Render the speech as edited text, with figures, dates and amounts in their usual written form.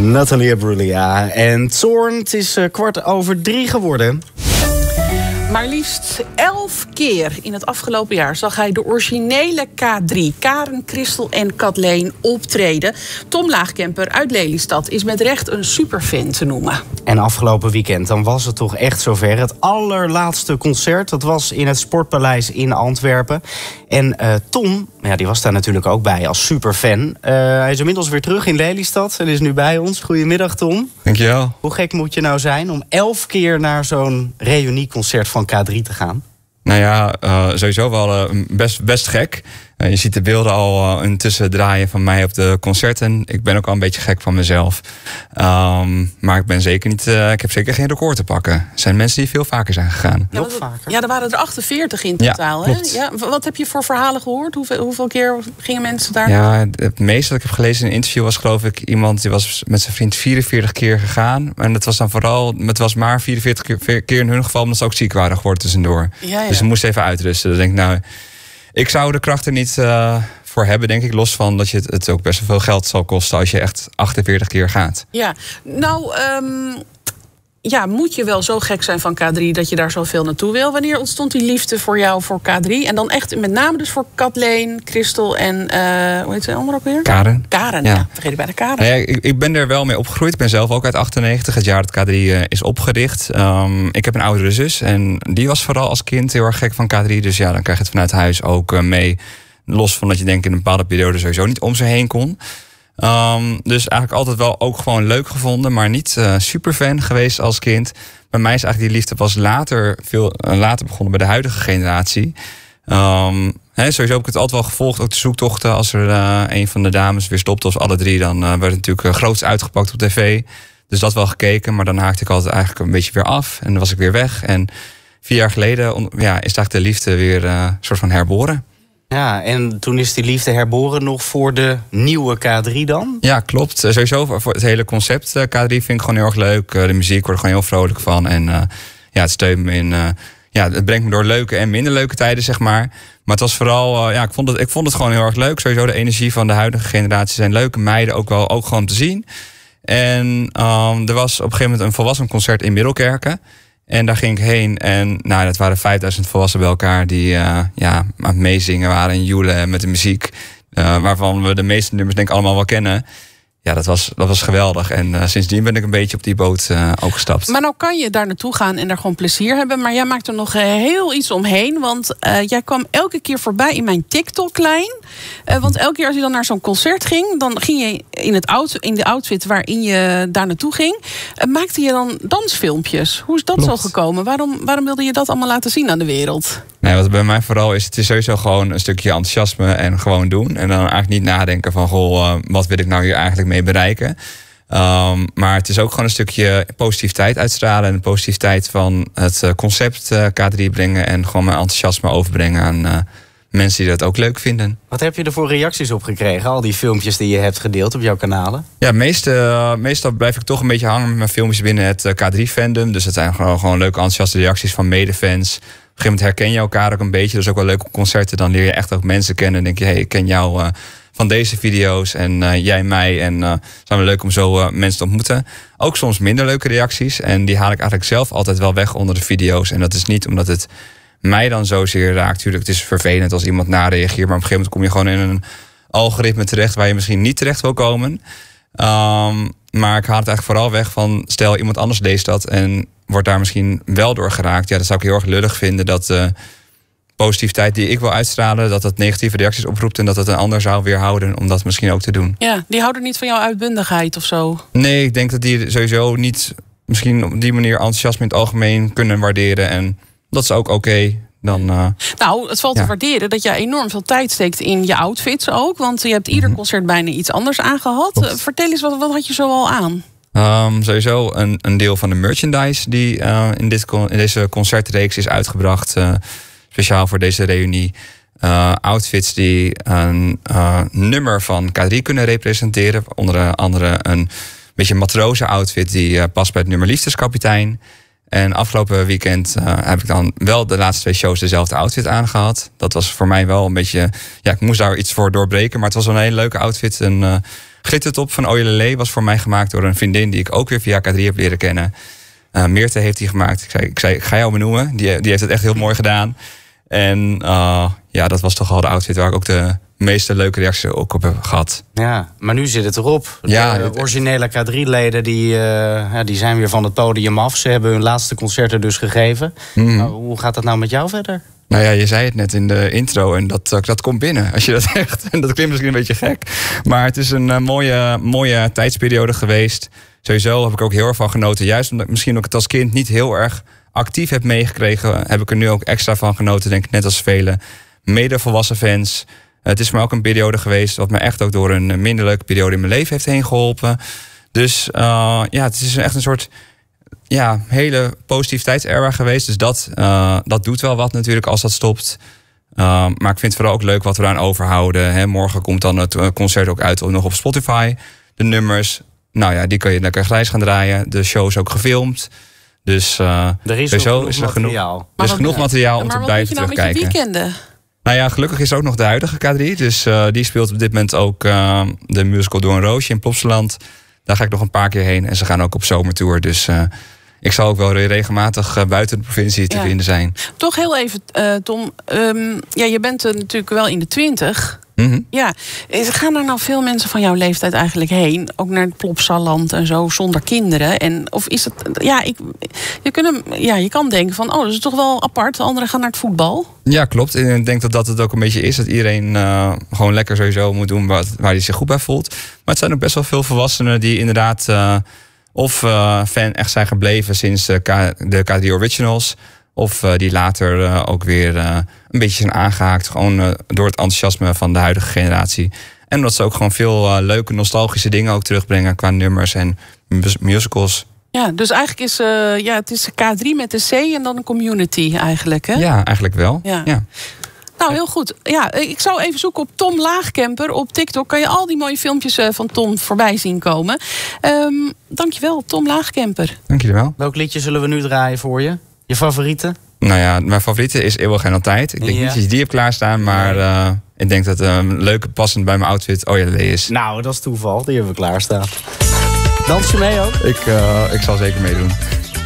Natalia Bruglia en Thorn. Het is 2:15 geworden. Maar liefst 11 keer in het afgelopen jaar zag hij de originele K3, Karen, Christel en Kathleen, optreden. Tom Laagkemper uit Lelystad is met recht een superfan te noemen. En afgelopen weekend, dan was het toch echt zover. Het allerlaatste concert, dat was in het Sportpaleis in Antwerpen. En Tom, ja, die was daar natuurlijk ook bij als superfan. Hij is inmiddels weer terug in Lelystad en is nu bij ons. Goedemiddag, Tom. Dankjewel. Hoe gek moet je nou zijn om 11 keer naar zo'n reunieconcert van K3 te gaan? Nou ja, sowieso wel best gek. Je ziet de beelden al intussen draaien van mij op de concerten. Ik ben ook al een beetje gek van mezelf. Maar ik ben zeker niet. Ik heb zeker geen record te pakken. Er zijn mensen die veel vaker zijn gegaan. Ja, nog vaker? Ja, er waren er 48 in totaal. Ja, hè? Ja, wat heb je voor verhalen gehoord? Hoeveel keer gingen mensen daar? Ja, het meeste dat ik heb gelezen in een interview was geloof ik iemand die was met zijn vriend 44 keer gegaan. En het was dan vooral, het was maar 44 keer in hun geval omdat ze ook ziek waren geworden tussendoor. Ja. Dus ze moesten even uitrusten. Dus denk ik, nou, ik zou de kracht er niet voor hebben, denk ik. Los van dat je het ook best wel veel geld zal kosten als je echt 48 keer gaat. Ja, nou, moet je wel zo gek zijn van K3 dat je daar zoveel naartoe wil? Wanneer ontstond die liefde voor jou voor K3? En dan echt met name dus voor Kathleen, Christel en hoe heet de andere ook weer? Karen. Ja, vergeet ik bij de Karen. Nou ja, ik ben er wel mee opgegroeid. Ik ben zelf ook uit 98, het jaar dat K3 is opgericht. Ik heb een oudere zus en die was vooral als kind heel erg gek van K3. Dus ja, dan krijg je het vanuit huis ook mee. Los van dat je denk ik in een bepaalde periode sowieso niet om ze heen kon. Dus eigenlijk altijd wel ook gewoon leuk gevonden, maar niet super fan geweest als kind. Bij mij is eigenlijk die liefde pas veel later begonnen bij de huidige generatie. Sowieso heb ik het altijd wel gevolgd, ook de zoektochten. Als er een van de dames weer stopte, of alle drie, dan werd het natuurlijk groots uitgepakt op tv. Dus dat wel gekeken, maar dan haakte ik altijd eigenlijk een beetje weer af. En dan was ik weer weg. En 4 jaar geleden is eigenlijk de liefde weer een soort van herboren. Ja, en toen is die liefde herboren nog voor de nieuwe K3 dan? Ja, klopt. Sowieso voor het hele concept K3 vind ik gewoon heel erg leuk. De muziek word ik gewoon heel vrolijk van. En het steunt me in. Het brengt me door leuke en minder leuke tijden, zeg maar. Maar het was vooral, ik vond het gewoon heel erg leuk. Sowieso de energie van de huidige generatie zijn leuke meiden ook gewoon te zien. En er was op een gegeven moment een volwassen concert in Middelkerken. En daar ging ik heen en dat waren 5000 volwassenen bij elkaar die aan het meezingen waren en joelen met de muziek. Waarvan we de meeste nummers denk ik allemaal wel kennen. Ja, dat was geweldig. En sindsdien ben ik een beetje op die boot ook gestapt. Maar nou kan je daar naartoe gaan en daar gewoon plezier hebben. Maar jij maakt er nog heel iets omheen. Want jij kwam elke keer voorbij in mijn TikTok-lijn. Want elke keer als je dan naar zo'n concert ging, dan ging je in de outfit waarin je daar naartoe ging. Maakte je dan dansfilmpjes? Hoe is dat zo gekomen? Waarom wilde je dat allemaal laten zien aan de wereld? Nee, wat bij mij vooral is, het is sowieso gewoon een stukje enthousiasme en gewoon doen. En dan eigenlijk niet nadenken van, wat wil ik nou hier eigenlijk mee bereiken? Maar het is ook gewoon een stukje positiviteit uitstralen en de positiviteit van het concept K3 brengen en gewoon mijn enthousiasme overbrengen aan mensen die dat ook leuk vinden. Wat heb je er voor reacties op gekregen? Al die filmpjes die je hebt gedeeld op jouw kanalen? Ja, meestal blijf ik toch een beetje hangen met mijn filmpjes binnen het K3-fandom. Dus het zijn gewoon leuke enthousiaste reacties van medefans. Op een gegeven moment herken je elkaar ook een beetje. Dat is ook wel leuk op concerten. Dan leer je echt ook mensen kennen. En denk je, ik ken jou van deze video's en jij mij. En het is wel leuk om zo mensen te ontmoeten. Ook soms minder leuke reacties. En die haal ik eigenlijk zelf altijd wel weg onder de video's. En dat is niet omdat het mij dan zozeer raakt. Tuurlijk, het is vervelend als iemand nareageert. Maar op een gegeven moment kom je gewoon in een algoritme terecht waar je misschien niet terecht wil komen. Maar ik haal het eigenlijk vooral weg van, stel iemand anders leest dat en wordt daar misschien wel door geraakt. Ja, dat zou ik heel erg lullig vinden, dat de positiviteit die ik wil uitstralen, dat negatieve reacties oproept en dat het een ander zou weerhouden om dat misschien ook te doen. Ja, die houden niet van jouw uitbundigheid of zo? Nee, ik denk dat die sowieso niet misschien op die manier enthousiasme in het algemeen kunnen waarderen. En dat is ook oké. Nou, het valt te waarderen dat jij enorm veel tijd steekt in je outfits ook. Want je hebt ieder concert bijna iets anders aangehad. Vertel eens, wat had je zo al aan? Sowieso een deel van de merchandise die in deze concertreeks is uitgebracht. Speciaal voor deze reunie. Outfits die een nummer van K3 kunnen representeren. Onder andere een beetje matrozen outfit die past bij het nummer Liefdeskapitein. En afgelopen weekend heb ik dan wel de laatste 2 shows dezelfde outfit aangehad. Dat was voor mij wel een beetje, ik moest daar iets voor doorbreken. Maar het was wel een hele leuke outfit. Een Glittertop van Ojelele was voor mij gemaakt door een vriendin die ik ook weer via K3 heb leren kennen. Meerte heeft die gemaakt. Ik zei, ik ga jou benoemen. Die heeft het echt heel mooi gedaan. En dat was toch al de outfit waar ik ook de meeste leuke reacties ook op heb gehad. Ja, maar nu zit het erop. De originele K3-leden die zijn weer van het podium af. Ze hebben hun laatste concerten dus gegeven. Hoe gaat dat nou met jou verder? Nou ja, je zei het net in de intro en dat komt binnen. Als je dat zegt. En dat klinkt misschien een beetje gek. Maar het is een mooie tijdsperiode geweest. Sowieso heb ik ook heel erg van genoten. Juist omdat misschien ook ik het als kind niet heel erg actief heb meegekregen, heb ik er nu ook extra van genoten, denk ik, net als vele mede-volwassen fans. Het is maar ook een periode geweest wat me echt ook door een minder leuke periode in mijn leven heeft heen geholpen. Dus het is echt een soort hele positiviteitsera geweest. Dus dat doet wel wat natuurlijk als dat stopt. Maar ik vind het vooral ook leuk wat we eraan overhouden. Hè. Morgen komt dan het concert ook uit nog op Spotify. De nummers, die kun je lekker grijs gaan draaien. De show is ook gefilmd. Dus er is genoeg materiaal. Er is genoeg materiaal om te blijven terugkijken. Maar wat doe je nou met je weekenden? Nou ja, gelukkig is er ook nog de huidige K3. Dus die speelt op dit moment ook de musical Door een Roosje in Plopsaland. Daar ga ik nog een paar keer heen. En ze gaan ook op zomertour. Dus ik zal ook wel regelmatig buiten de provincie te vinden zijn. Toch heel even, Tom. Je bent natuurlijk wel in de 20. Mm-hmm. Ja, gaan er nou veel mensen van jouw leeftijd eigenlijk heen? Ook naar het Plopsaland en zo, zonder kinderen? En of is het... je kan denken van, dat is toch wel apart. De anderen gaan naar het voetbal. Ja, klopt. En ik denk dat het ook een beetje is. Dat iedereen gewoon lekker sowieso moet doen waar hij zich goed bij voelt. Maar het zijn ook best wel veel volwassenen die inderdaad... fan echt zijn gebleven sinds de K3 Originals. Of die later ook weer een beetje zijn aangehaakt. Gewoon door het enthousiasme van de huidige generatie. En omdat ze ook gewoon veel leuke nostalgische dingen ook terugbrengen qua nummers en musicals. Ja, dus eigenlijk is het is K3 met de C en dan een community eigenlijk, hè? Ja, eigenlijk wel. Ja. Nou, heel goed. Ja, ik zou even zoeken op Tom Laagkemper op TikTok. Kan je al die mooie filmpjes van Tom voorbij zien komen. Dankjewel, Tom Laagkemper. Dankjewel. Welk liedje zullen we nu draaien voor je? Je favoriete? Nou ja, mijn favoriete is Eeuwig en Altijd. Ik denk niet dat je die hebt klaarstaan, maar ik denk dat een leuke, passend bij mijn outfit Ojelele is. Nou, dat is toeval. Die hebben we klaarstaan. Dans je mee ook? Ik zal zeker meedoen.